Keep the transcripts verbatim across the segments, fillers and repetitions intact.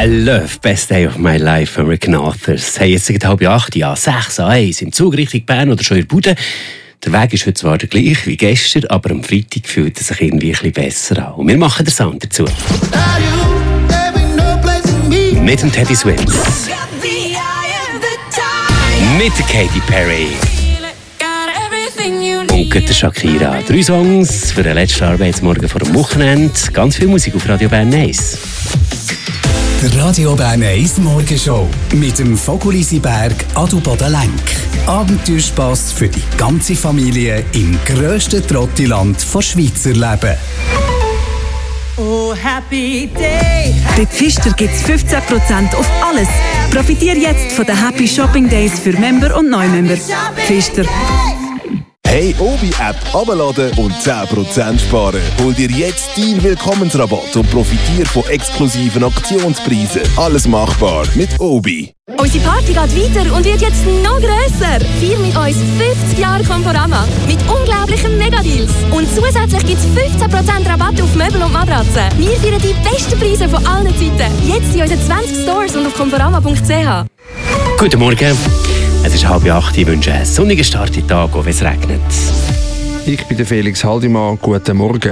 I love Best Day of My Life, American Authors. Hey, jetzt sind halb acht, ja, sechs an eins, im Zug Richtung Bern oder schon in der Bude. Der Weg ist heute zwar der gleiche wie gestern, aber am Freitag fühlt er sich irgendwie ein bisschen besser an. Und wir machen den Sound dazu. Mit dem Teddy Swims. Mit der Katy Perry. Und der Shakira. Drei Songs für den letzten Arbeitsmorgen vor dem Wochenende. Ganz viel Musik auf Radio Bern eins. Der Radio Bern eins Morgenshow mit dem Fokulissiberg Adelboden-Lenk. Abenteuerspass für die ganze Familie im grössten Trottiland von Schweizer Leben. Oh, happy day! Bei Pfister gibt es fünfzehn Prozent auf alles. Profitiere jetzt von den Happy Shopping Days für Member und Neumember. Pfister. Hey, Obi-App abladen und zehn Prozent sparen. Hol dir jetzt deinen Willkommensrabatt und profitiere von exklusiven Aktionspreisen. Alles machbar mit Obi. Unsere Party geht weiter und wird jetzt noch grösser. Feier mit uns fünfzig Jahre Conforama mit unglaublichen Megadeals. Und zusätzlich gibt es fünfzehn Prozent Rabatt auf Möbel und Matratzen. Wir feiern die besten Preise von allen Zeiten. Jetzt in unseren zwanzig Stores und auf conforama punkt c h. Guten Morgen. Es ist halb acht. Ich wünsche einen sonnigen Start in den Tag, auch wenn es regnet. Ich bin der Felix Haldimann. Guten Morgen.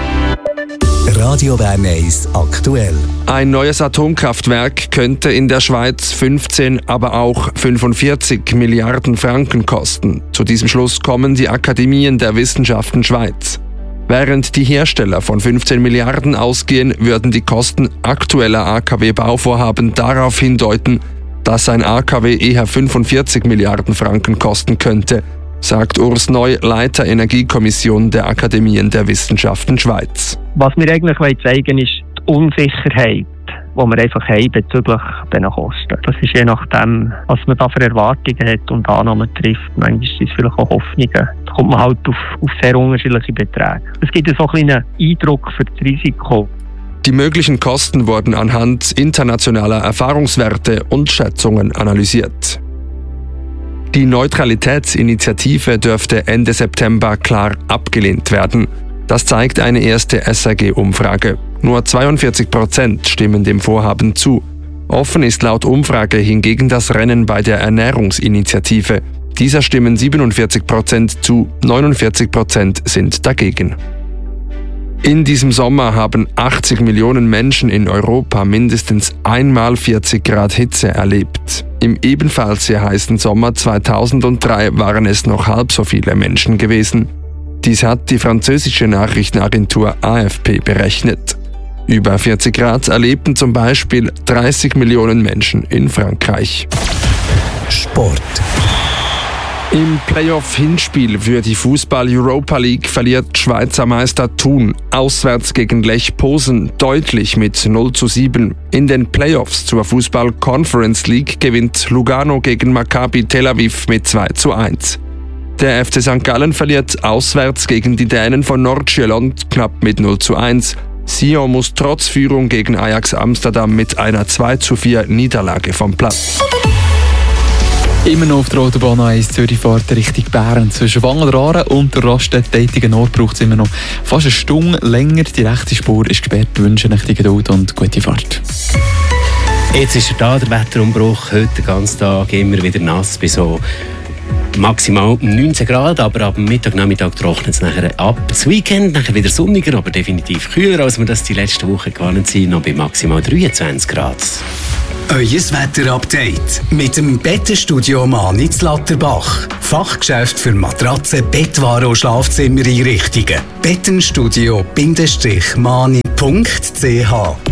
Radio Bern eins aktuell. Ein neues Atomkraftwerk könnte in der Schweiz fünfzehn, aber auch fünfundvierzig Milliarden Franken kosten. Zu diesem Schluss kommen die Akademien der Wissenschaften Schweiz. Während die Hersteller von fünfzehn Milliarden ausgehen, würden die Kosten aktueller A K W-Bauvorhaben darauf hindeuten, dass ein A K W eher fünfundvierzig Milliarden Franken kosten könnte, sagt Urs Neu, Leiter Energiekommission der Akademien der Wissenschaften Schweiz. Was wir eigentlich zeigen wollen, ist die Unsicherheit, die wir einfach haben bezüglich dieser Kosten. Das ist je nachdem, was man da für Erwartungen hat und Annahmen trifft. Manchmal sind es vielleicht auch Hoffnungen. Da kommt man halt auf, auf sehr unterschiedliche Beträge. Es gibt so einen kleinen Eindruck für das Risiko. Die möglichen Kosten wurden anhand internationaler Erfahrungswerte und Schätzungen analysiert. Die Neutralitätsinitiative dürfte Ende September klar abgelehnt werden. Das zeigt eine erste S R G-Umfrage. Nur zweiundvierzig Prozent stimmen dem Vorhaben zu. Offen ist laut Umfrage hingegen das Rennen bei der Ernährungsinitiative. Dieser stimmen siebenundvierzig Prozent zu, neunundvierzig Prozent sind dagegen. In diesem Sommer haben achtzig Millionen Menschen in Europa mindestens einmal vierzig Grad Hitze erlebt. Im ebenfalls sehr heißen Sommer zweitausenddrei waren es noch halb so viele Menschen gewesen. Dies hat die französische Nachrichtenagentur A F P berechnet. Über vierzig Grad erlebten zum Beispiel dreißig Millionen Menschen in Frankreich. Sport. Im Playoff-Hinspiel für die Fußball-Europa League verliert Schweizer Meister Thun auswärts gegen Lech Posen deutlich mit null zu sieben. In den Playoffs zur Fußball-Conference League gewinnt Lugano gegen Maccabi Tel Aviv mit zwei zu eins. Der F C Sankt Gallen verliert auswärts gegen die Dänen von Nordsjælland knapp mit null zu eins. Sion muss trotz Führung gegen Ajax Amsterdam mit einer zwei zu vier Niederlage vom Platz. Immer noch auf der Autobahn eins Zürich-Fahrt Richtung Bern. Zwischen Wangelraren und der Raststätte Nord braucht es immer noch fast eine Stunde länger. Die rechte Spur ist gesperrt. Wir wünschen euch die Geduld und gute Fahrt. Jetzt ist er da, der Wetterumbruch. Heute den ganzen Tag immer wieder nass bei so maximal neunzehn Grad, aber ab Mittag, Nachmittag trocknet es nachher ab. Das Weekend nachher wieder sonniger, aber definitiv kühler, als wir das die letzten Wochen gewohnt sind, noch bei maximal dreiundzwanzig Grad. Euer Wetterupdate mit dem Bettenstudio Mani in Latterbach. Fachgeschäft für Matratzen, Bettwaren und Schlafzimmereinrichtungen. bettenstudio Bindestrich mani punkt c h